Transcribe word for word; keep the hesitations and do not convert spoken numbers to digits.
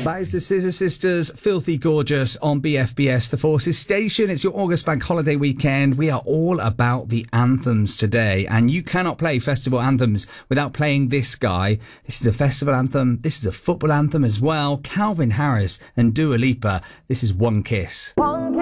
That is the Scissor Sisters, Filthy Gorgeous on B F B S, The Forces Station. It's your August bank holiday weekend. We are all about the anthems today, and you cannot play festival anthems without playing this guy. This is a festival anthem. This is a football anthem as well. Calvin Harris and Dua Lipa. This is One Kiss. One